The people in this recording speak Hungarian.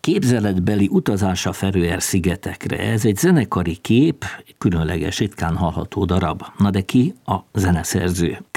képzeletbeli utazás a Feröer-szigetekre. Ez egy zenekari kép, egy különleges, ritkán hallható darab. Na de ki a zeneszerző?